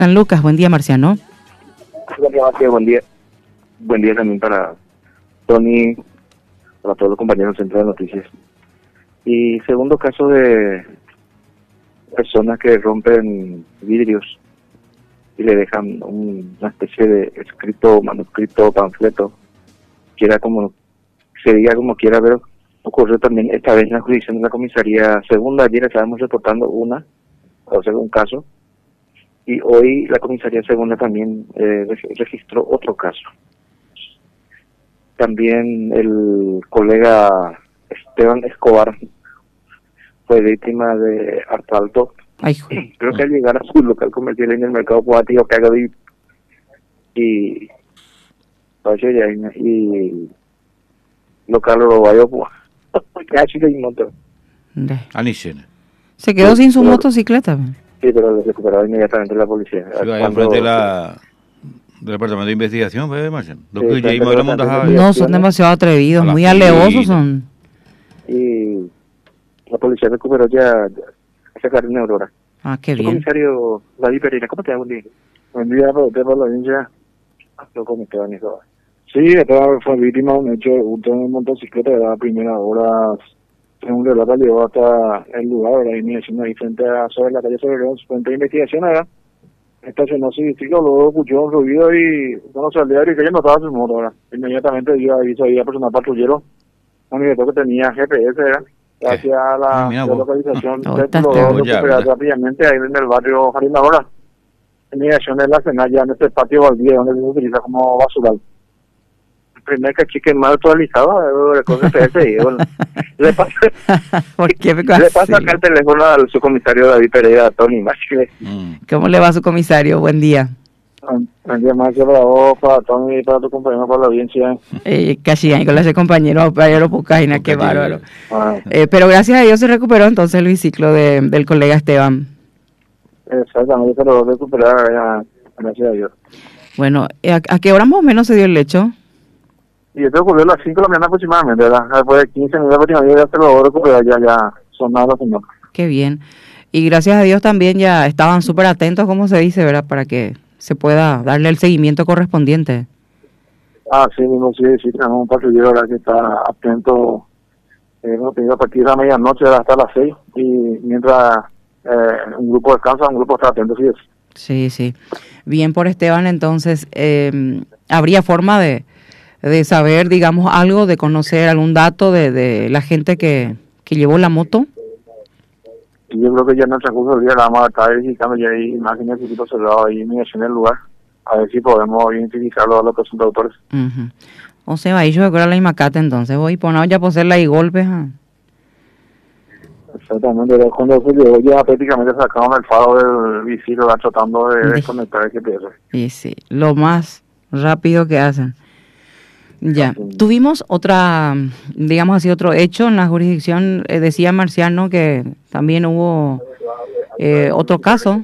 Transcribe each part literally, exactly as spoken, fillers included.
San Lucas, buen día, Marciano. Buen día, Marciano, buen día. Buen día también para Tony, para todos los compañeros del Centro de Noticias. Y segundo caso de personas que rompen vidrios y le dejan un, una especie de escrito, manuscrito, panfleto, quiera como se diga como quiera, pero ocurrió también esta vez en la jurisdicción de la comisaría segunda. Ayer estábamos reportando una, o sea, un caso, y hoy la comisaría segunda también eh, registró otro caso. También el colega Esteban Escobar fue víctima de asalto. Ay, creo que al llegar a su local comercial en el mercado Puatijo, que haga y y local Uruguayo, casi que un montón. Se quedó sin su motocicleta. Sí, pero lo recuperó inmediatamente la policía. Sí, vaya al frente de la del departamento de investigación, ¿ves, Marciano? Sí, no, son demasiado atrevidos, muy alevosos son. Y la policía recuperó ya esa carne de Aurora. Ah, qué bien. Comisario David Pereira, ¿cómo te va? Buen día. Buen día, por la provincia. ¿Cómo te va, Nicolás? Sí, esta fue víctima de un hecho de hurto en motocicleta de la primera hora, según la relata, llegó hasta el lugar, ¿verdad? Inmediación ahí frente a sobre la calle Soberón, frente a investigación, ¿verdad? Estacionó su distrito, luego escuchó un ruido y cuando salió y que ella no estaba su moto, ¿verdad? Inmediatamente dio aviso ahí a personal patrullero, manifestó que tenía G P S, ¿verdad? Hacia la, ah, la localización, oh, se logró recuperar rápidamente ahí en el barrio Jarindadora. Inmediación de la cena ya en este patio baldío donde se utiliza como basural. El primer cachique más actualizado de cosas que ese, bueno, le pasa, ¿Por qué me le pasa acá el teléfono al subcomisario David Pereira, Tony Machile. Mm. ¿Cómo le va a su comisario? Buen día. Buen día, Marcia, para vos, para Tony y para tu compañero, para la audiencia. Eh, casi ahí con ese compañero, compañero Pucaina, qué bárbaro. Ah. Eh, pero gracias a Dios se recuperó entonces el biciclo de, del colega Esteban. Exactamente, se lo recuperar, ya, gracias a Dios. Bueno, ¿a, ¿a qué hora más o menos se dio el hecho? Y esto ocurrió a las cinco de la mañana aproximadamente, ¿verdad? Después de quince minutos aproximadamente ya se lo recuperar, ya, ya sonaba la señora. Qué bien. Y gracias a Dios también ya estaban súper atentos, como se dice, ¿verdad? Para que se pueda darle el seguimiento correspondiente. Ah, sí, mismo, sí, sí, tenemos un patrullero, ¿verdad? Que está atento, eh, no tenía a partir de la medianoche hasta las seis, y mientras eh, un grupo descansa, un grupo está atento, sí es. Sí, sí. Bien por Esteban, entonces, eh, ¿habría forma de, de saber, digamos, algo, de conocer algún dato de, de la gente que, que llevó la moto? Y yo creo que ya en el transcurso del día la vamos a estar verificando, ya hay imágenes de equipo cerrado ahí en el lugar, a ver si podemos identificarlo a los presuntos autores. Uh-huh. O sea, ahí yo creo la Imacate, entonces voy poner ya por hacerla y golpes. ¿eh? Exactamente, cuando se llegó ya prácticamente sacaron el faro del visito, va tratando de de... desconectar el G P S. Sí, sí, lo más rápido que hacen. Ya, sí. Tuvimos otra, digamos así, otro hecho en la jurisdicción, eh, decía Marciano que también hubo eh, otro caso.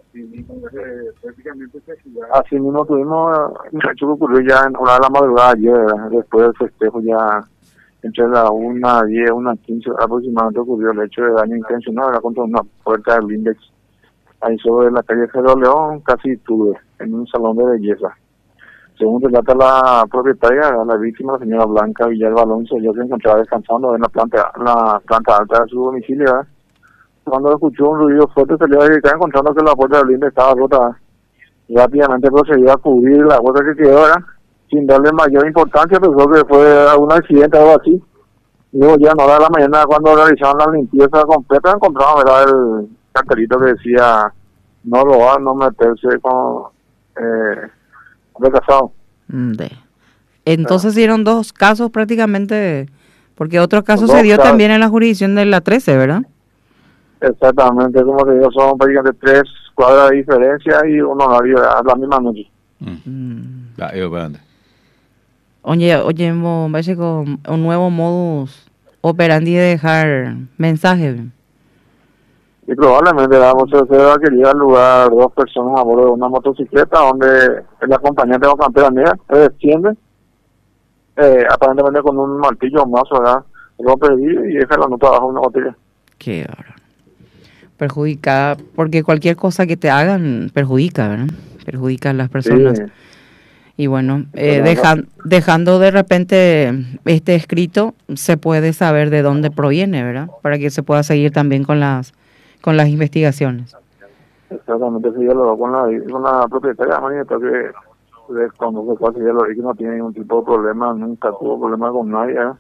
Así mismo tuvimos un hecho que ocurrió ya en hora de la madrugada ayer, ¿verdad? Después del festejo ya entre la una diez, una quince aproximadamente ocurrió el hecho de daño intencional, era contra una puerta del Index, ahí sobre la calle Cerro León, casi tuve, en un salón de belleza. Según relata la propietaria, la víctima, la señora Blanca Villalba Alonso, ya se encontraba descansando en la planta la planta alta de su domicilio, ¿verdad? Cuando escuchó un ruido fuerte salió a gritar encontrando que la puerta del Index estaba rota. Rápidamente procedió a cubrir la puerta que quedó, ¿verdad? Sin darle mayor importancia, pensó que fue algún accidente o algo así. Luego ya en hora de la mañana, cuando realizaron la limpieza completa, encontraron, ¿verdad?, el cartelito que decía no robar, no meterse con eh, recasado. De. Entonces hicieron dos casos prácticamente, porque otro caso Dos se dio casos. también en la jurisdicción de la trece, ¿verdad? Exactamente, como te digo, son prácticamente tres cuadras de diferencia y un horario a la misma noche. Mm. Mm. Ah, yo, espérate. Oye, oye, mo- parece con un nuevo modus operandi de dejar mensajes. Y probablemente vamos a hacer que llega al lugar dos personas a bordo de una motocicleta donde el acompañante de Campera Negra se desciende, eh, aparentemente con un martillo o mazo, ¿verdad? Rompe el vidrio y deja la nota abajo de una botella. Qué bárbaro. perjudica, porque cualquier cosa que te hagan perjudica, ¿verdad? Perjudica a las personas. Sí. Y bueno, eh, dejan, dejando de repente este escrito, se puede saber de dónde proviene, ¿verdad? Para que se pueda seguir también con las con las investigaciones. Exactamente, sí, yo lo con la, con la propietaria, manito, que de cuando se fue, ya lo vi que no tiene ningún tipo de problema, nunca tuvo problema con nadie, ¿eh?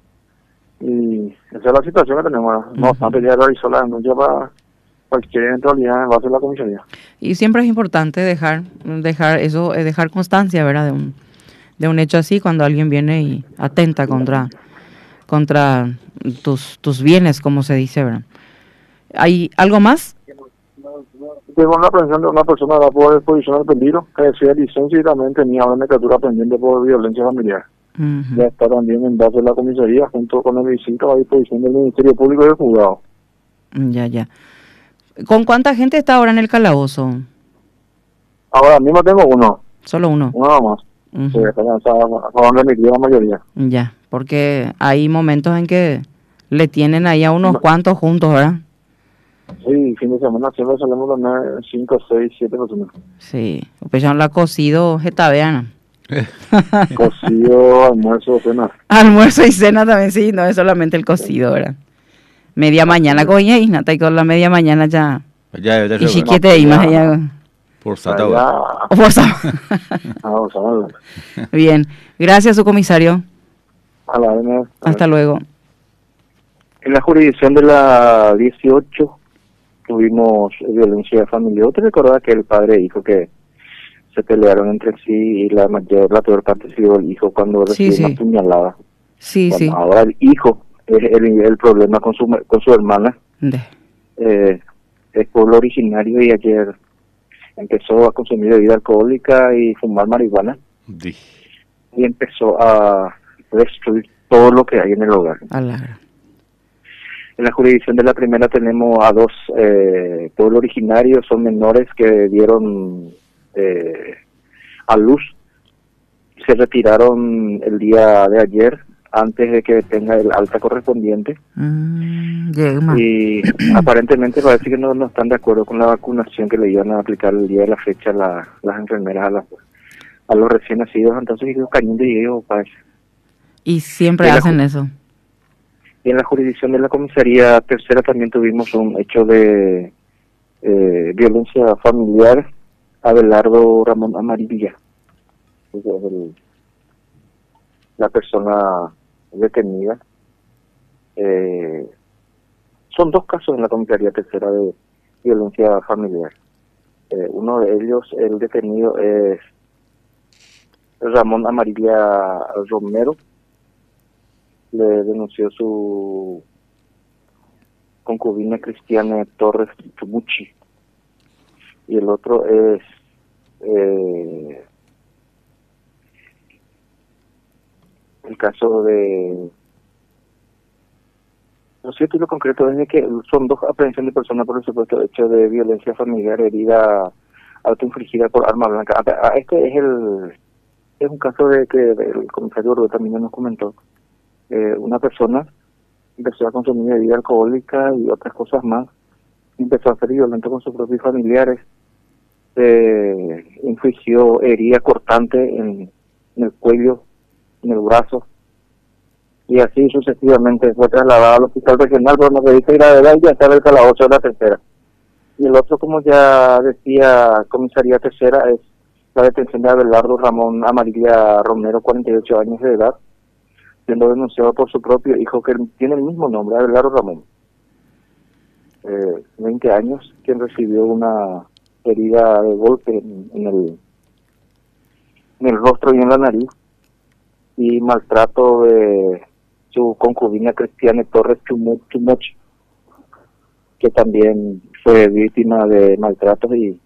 Y esa es la situación que tenemos. No Uh-huh. obstante, ya realizó la denuncia para cualquier eventualidad en base a la comisaría. Y siempre es importante dejar dejar eso, eh, dejar constancia, ¿verdad? De un de un hecho así, cuando alguien viene y atenta contra contra tus tus bienes, como se dice, ¿verdad? ¿Hay algo más? Tengo una aprehensión de una persona por exposición al peligro, que decía licencia y también tenía una captura pendiente por violencia familiar. Uh-huh. Ya está también en base a la comisaría, junto con el visito a disposición del Ministerio Público y del juzgado. Ya, ya. ¿Con cuánta gente está ahora en el calabozo? Ahora mismo tengo uno, Solo uno. uno nada más. Uh-huh. Sí, acaban de emitir la mayoría. Ya, porque hay momentos en que le tienen ahí a unos No. cuantos juntos, ¿verdad? Sí, fin de semana siempre salimos tener cinco, seis, siete personas. Sí, pues ya la cocido getaveana. Cocido, almuerzo, cena. Almuerzo y cena también, sí, no es solamente el cocido, ¿verdad? Media mañana, coña, y nata y con la media mañana ya. Ya, ya, Y chiquete y más allá. Por Satagua. O por sa- Vamos a ver. Bien, gracias, su comisario. A la vez. Hasta luego. En la jurisdicción de la dieciocho tuvimos violencia familiar. ¿Usted recuerda que el padre e hijo que se pelearon entre sí y la mayor, la peor parte se dio el hijo cuando Sí, recibió sí. una puñalada? Sí, Bueno, sí. ahora el hijo es el, el problema con su con su hermana. De- Eh, es pueblo originario y ayer empezó a consumir bebida alcohólica y fumar marihuana Di. y empezó a destruir todo lo que hay en el hogar. a la- En la jurisdicción de la primera tenemos a dos eh, pueblos originarios, son menores que dieron eh, a luz, se retiraron el día de ayer antes de que tenga el alta correspondiente Mm, llega. y aparentemente parece que no, no están de acuerdo con la vacunación que le iban a aplicar el día de la fecha la, las enfermeras a, la, a los recién nacidos, entonces digo cañón de hielo, parece. Y siempre En la hacen ju- eso. Y en la jurisdicción de la comisaría tercera también tuvimos un hecho de eh, violencia familiar. Abelardo Ramón Amarilla, es el- la persona detenida. Eh, son dos casos en la comisaría tercera de violencia familiar. Eh, uno de ellos, el detenido es Ramón Amarilla Romero. Le denunció su concubina Cristiana Torres Tumuchi. Y el otro es eh, el caso de... Lo cierto y lo concreto es de que son dos aprehensiones de personas por el supuesto hecho de violencia familiar, herida autoinfligida por arma blanca. A- a- Este es el es un caso de que el comisario Orbe también nos comentó. Eh, una persona empezó a consumir bebida alcohólica y otras cosas más, empezó a ser violento con sus propios familiares, eh, infligió herida cortante en, en el cuello, en el brazo, y así sucesivamente fue trasladado al hospital regional, pero nos revisa gravedad y ya está en el calabozo de la tercera. Y el otro, como ya decía comisaría tercera, es la detención de Abelardo Ramón Amarilla Romero, cuarenta y ocho años de edad, siendo denunciado por su propio hijo, que tiene el mismo nombre, Abelardo Ramón, eh, veinte años, quien recibió una herida de golpe en, en el en el rostro y en la nariz, y maltrato de su concubina Cristiana Torres Tumoch, que también fue víctima de maltratos y